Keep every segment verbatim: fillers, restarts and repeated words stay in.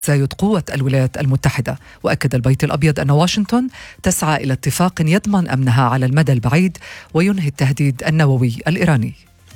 تزايد قوة الولايات المتحدة. وأكد البيت الأبيض أن واشنطن تسعى إلى اتفاق يضمن أمنها على المدى البعيد وينهي التهديد النووي الإيراني.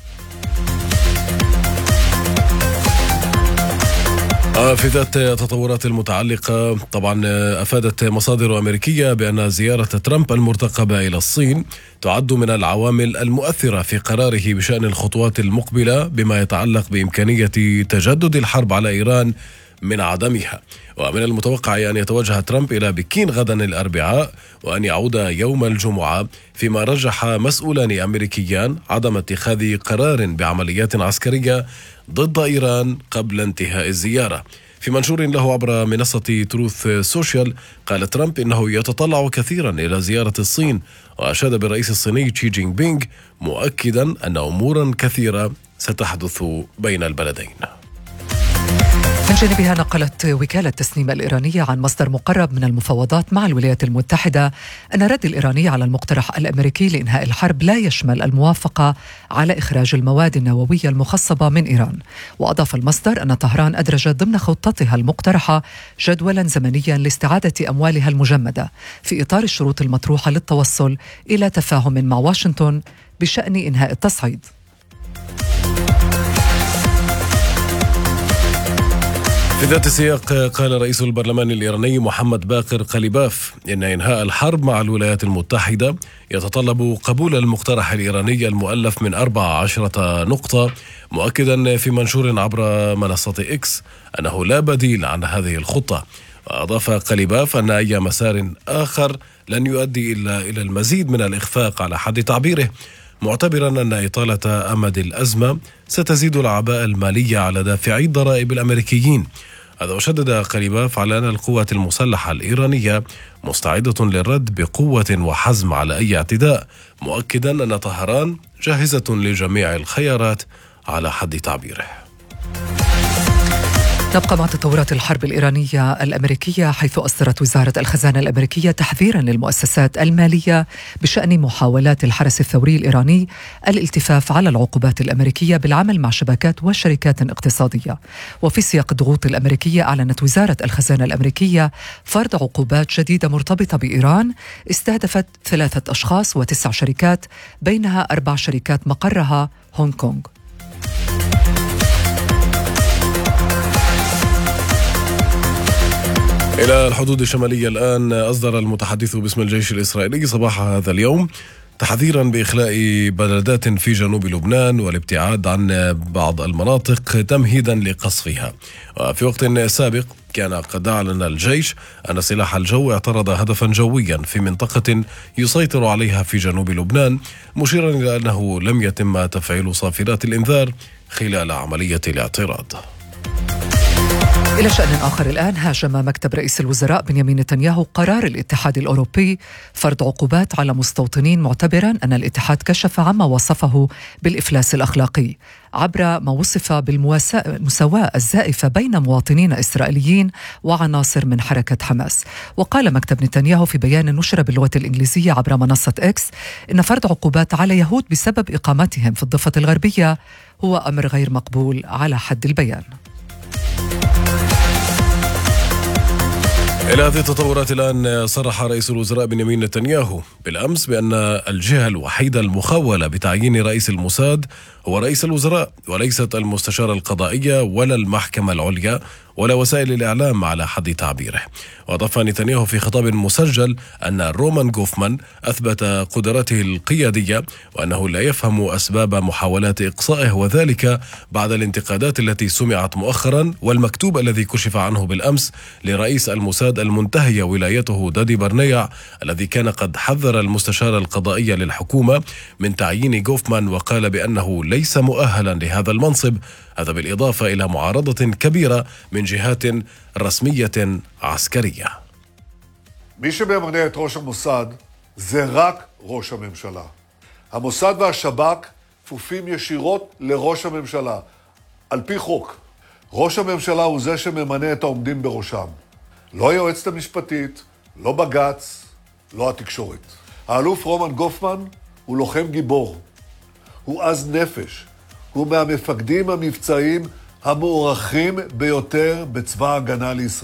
في ذات التطورات المتعلقة، طبعا أفادت مصادر أمريكية بأن زيارة ترامب المرتقبة إلى الصين تعد من العوامل المؤثرة في قراره بشأن الخطوات المقبلة بما يتعلق بإمكانية تجدد الحرب على إيران من عدمها. ومن المتوقع أن يتوجه ترامب إلى بكين غدا الأربعاء وأن يعود يوم الجمعة، فيما رجح مسؤولان أمريكيان عدم اتخاذ قرار بعمليات عسكرية ضد إيران قبل انتهاء الزيارة. في منشور له عبر منصة تروث سوشيال، قال ترامب إنه يتطلع كثيرا إلى زيارة الصين، وأشاد بالرئيس الصيني شي جين بينغ مؤكدا أن أمورا كثيرة ستحدث بين البلدين. من جانبها نقلت وكالة تسنيم الإيرانية عن مصدر مقرب من المفاوضات مع الولايات المتحدة أن الرد الإيراني على المقترح الأمريكي لإنهاء الحرب لا يشمل الموافقة على إخراج المواد النووية المخصبة من إيران. وأضاف المصدر أن طهران أدرجت ضمن خطتها المقترحة جدولا زمنيا لاستعادة أموالها المجمدة في إطار الشروط المطروحة للتوصل إلى تفاهم مع واشنطن بشأن إنهاء التصعيد. في ذات السياق، قال رئيس البرلمان الإيراني محمد باقر قليباف إن إنهاء الحرب مع الولايات المتحدة يتطلب قبول المقترح الإيراني المؤلف من أربع عشرة نقطة، مؤكدا في منشور عبر منصة إكس أنه لا بديل عن هذه الخطة. وأضاف قليباف أن أي مسار آخر لن يؤدي إلا إلى المزيد من الإخفاق على حد تعبيره، معتبرا أن إطالة أمد الأزمة ستزيد الأعباء المالية على دافعي الضرائب الأمريكيين. هذا وشدد قليباف على أن القوات المسلحة الإيرانية مستعدة للرد بقوة وحزم على أي اعتداء، مؤكدا أن طهران جاهزة لجميع الخيارات على حد تعبيره. نبقى مع تطورات الحرب الإيرانية الأمريكية، حيث أصدرت وزارة الخزانة الأمريكية تحذيرا للمؤسسات المالية بشأن محاولات الحرس الثوري الإيراني الالتفاف على العقوبات الأمريكية بالعمل مع شبكات وشركات اقتصادية. وفي سياق الضغوط الأمريكية، أعلنت وزارة الخزانة الأمريكية فرض عقوبات جديدة مرتبطة بإيران استهدفت ثلاثة أشخاص وتسع شركات، بينها أربع شركات مقرها هونغ كونغ. إلى الحدود الشمالية الآن، أصدر المتحدث باسم الجيش الإسرائيلي صباح هذا اليوم تحذيرا بإخلاء بلدات في جنوب لبنان والابتعاد عن بعض المناطق تمهيدا لقصفها. وفي وقت سابق كان قد أعلن الجيش أن سلاح الجو اعترض هدفا جويا في منطقة يسيطر عليها في جنوب لبنان، مشيرا إلى أنه لم يتم تفعيل صافرات الإنذار خلال عملية الاعتراض. إلى شأن آخر الآن، هاجم مكتب رئيس الوزراء بنيامين نتنياهو قرار الاتحاد الأوروبي فرض عقوبات على مستوطنين، معتبرا أن الاتحاد كشف عما وصفه بالإفلاس الأخلاقي عبر ما وصف بالمساواة الزائفة بين مواطنين إسرائيليين وعناصر من حركة حماس. وقال مكتب نتنياهو في بيان نشر باللغة الإنجليزية عبر منصة إكس إن فرض عقوبات على يهود بسبب إقامتهم في الضفة الغربية هو أمر غير مقبول على حد البيان. إلى هذه التطورات الآن، صرح رئيس الوزراء بنيامين نتنياهو بالأمس بأن الجهة الوحيدة المخولة بتعيين رئيس الموساد هو رئيس الوزراء، وليست المستشارة القضائية ولا المحكمة العليا ولا وسائل الإعلام على حد تعبيره. وأضاف نتنياهو في خطاب مسجل أن رومان غوفمان أثبت قدراته القيادية وأنه لا يفهم أسباب محاولات إقصائه، وذلك بعد الانتقادات التي سمعت مؤخرا والمكتوب الذي كشف عنه بالأمس لرئيس الموساد المنتهية ولايته دادي برنيع، الذي كان قد حذر المستشارة القضائية للحكومة من تعيين غوفمان وقال بأنه ليس مؤهلا لهذا المنصب. هذا بالإضافة إلى معارضة كبيرة من جهات رسمية عسكرية. מי שממנה את ראש המוסד זה רק ראש הממשלה. המוסד והשב"כ כפופים ישירות לראש הממשלה, על פי חוק. ראש הממשלה הוא זה שממנה את העומדים בראשם. לא היועצת המשפטית, לא בג"ץ, לא התקשורת. האלוף רומן גופמן הוא לוחם גיבור. הוא עז נפש. הוא מהמפקדים המבצעיים המוערכים ביותר בצבא ההגנה לישראל.